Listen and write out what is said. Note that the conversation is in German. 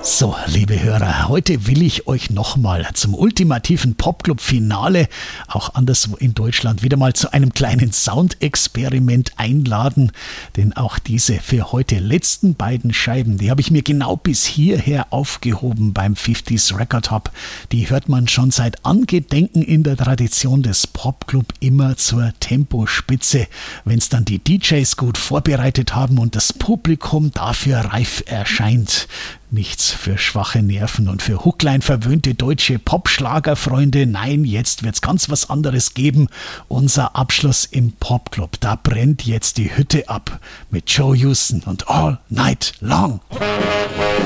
So, liebe Hörer, heute will ich euch nochmal zum ultimativen Popclub-Finale, auch anderswo in Deutschland, wieder mal zu einem kleinen Soundexperiment einladen. Denn auch diese für heute letzten beiden Scheiben, die habe ich mir genau bis hierher aufgehoben beim 50s Record Hub. Die hört man schon seit Angedenken in der Tradition des Popclub immer zur Tempospitze, wenn es dann die DJs gut vorbereitet haben und das Publikum dafür reif erscheint. Nichts für schwache Nerven und für Hucklein verwöhnte deutsche Popschlagerfreunde. Nein, jetzt wird's ganz was anderes geben. Unser Abschluss im Popclub. Da brennt jetzt die Hütte ab mit Joe Houston und All Night Long.